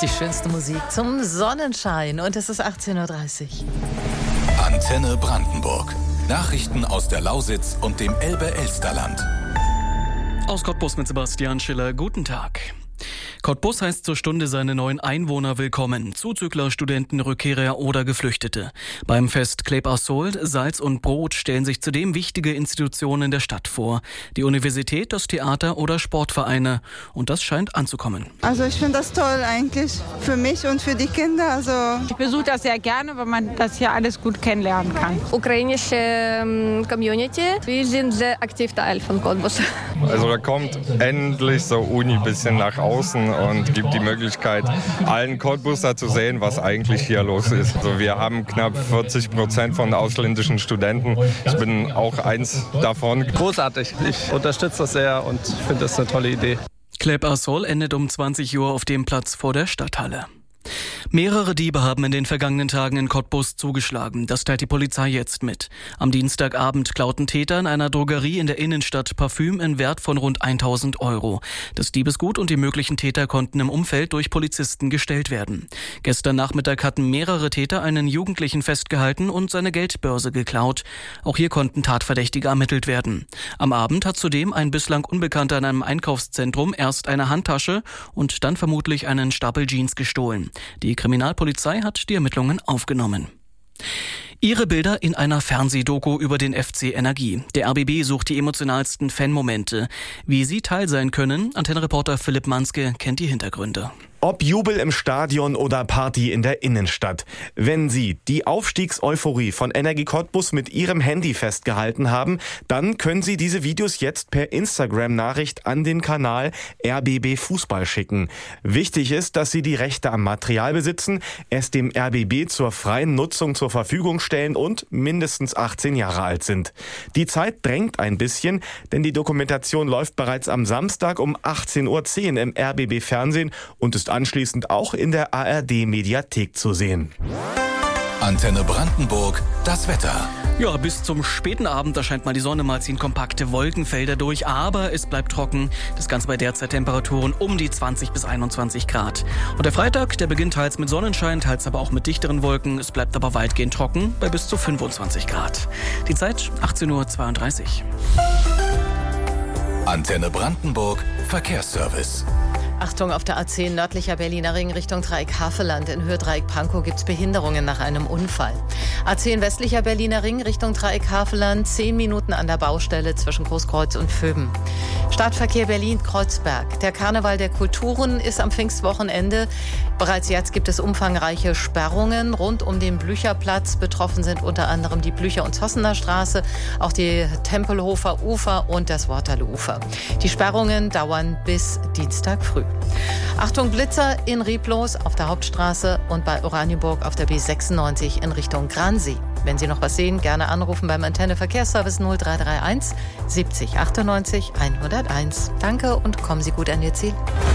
Die schönste Musik zum Sonnenschein und es ist 18:30 Uhr. Antenne Brandenburg. Nachrichten aus der Lausitz und dem Elbe-Elsterland. Aus Cottbus mit Sebastian Schiller. Guten Tag. Cottbus heißt zur Stunde seine neuen Einwohner willkommen. Zuzügler, Studenten, Rückkehrer oder Geflüchtete. Beim Fest Kleeb Assold, Salz und Brot stellen sich zudem wichtige Institutionen der Stadt vor. Die Universität, das Theater oder Sportvereine. Und das scheint anzukommen. Also ich finde das toll eigentlich für mich und für die Kinder. Also ich besuche das sehr gerne, weil man das hier alles gut kennenlernen kann. Ukrainische Community, wir sind sehr aktiv Teil von Cottbus. Also da kommt endlich so Uni ein bisschen nach außen und gibt die Möglichkeit, allen Cottbuser zu sehen, was eigentlich hier los ist. Also wir haben knapp 40% von ausländischen Studenten. Ich bin auch eins davon. Großartig. Ich unterstütze das sehr und finde das eine tolle Idee. Kleeb Assold endet um 20 Uhr auf dem Platz vor der Stadthalle. Mehrere Diebe haben in den vergangenen Tagen in Cottbus zugeschlagen. Das teilt die Polizei jetzt mit. Am Dienstagabend klauten Täter in einer Drogerie in der Innenstadt Parfüm in Wert von rund 1.000 €. Das Diebesgut und die möglichen Täter konnten im Umfeld durch Polizisten gestellt werden. Gestern Nachmittag hatten mehrere Täter einen Jugendlichen festgehalten und seine Geldbörse geklaut. Auch hier konnten Tatverdächtige ermittelt werden. Am Abend hat zudem ein bislang Unbekannter in einem Einkaufszentrum erst eine Handtasche und dann vermutlich einen Stapel Jeans gestohlen. Die Kriminalpolizei hat die Ermittlungen aufgenommen. Ihre Bilder in einer Fernsehdoku über den FC Energie. Der RBB sucht die emotionalsten Fanmomente. Wie sie Teil sein können, Antenne-Reporter Philipp Manske kennt die Hintergründe. Ob Jubel im Stadion oder Party in der Innenstadt. Wenn Sie die Aufstiegseuphorie von Energie Cottbus mit Ihrem Handy festgehalten haben, dann können Sie diese Videos jetzt per Instagram-Nachricht an den Kanal RBB Fußball schicken. Wichtig ist, dass Sie die Rechte am Material besitzen, es dem RBB zur freien Nutzung zur Verfügung stellen und mindestens 18 Jahre alt sind. Die Zeit drängt ein bisschen, denn die Dokumentation läuft bereits am Samstag um 18:10 Uhr im RBB Fernsehen und ist anschließend auch in der ARD-Mediathek zu sehen. Antenne Brandenburg, das Wetter. Ja, bis zum späten Abend, da scheint mal die Sonne, mal ziehen kompakte Wolkenfelder durch, aber es bleibt trocken. Das Ganze bei derzeit Temperaturen um die 20 bis 21 Grad. Und der Freitag, der beginnt teils mit Sonnenschein, teils aber auch mit dichteren Wolken. Es bleibt aber weitgehend trocken bei bis zu 25 Grad. Die Zeit 18:32 Uhr. Antenne Brandenburg, Verkehrsservice. Achtung, auf der A10 nördlicher Berliner Ring Richtung Dreieck Havelland. In Höhe Dreieck Pankow gibt es Behinderungen nach einem Unfall. A10 westlicher Berliner Ring Richtung Dreieck Havelland. 10 Minuten an der Baustelle zwischen Großkreuz und Vöben. Stadtverkehr Berlin-Kreuzberg. Der Karneval der Kulturen ist am Pfingstwochenende. Bereits jetzt gibt es umfangreiche Sperrungen rund um den Blücherplatz. Betroffen sind unter anderem die Blücher- und Zossener Straße, auch die Tempelhofer Ufer und das Waterloo-Ufer. Die Sperrungen dauern bis Dienstag früh. Achtung, Blitzer in Rieblos auf der Hauptstraße und bei Oranienburg auf der B96 in Richtung Gransee. Wenn Sie noch was sehen, gerne anrufen beim Antenne Verkehrsservice 0331 70 98 101. Danke und kommen Sie gut an Ihr Ziel.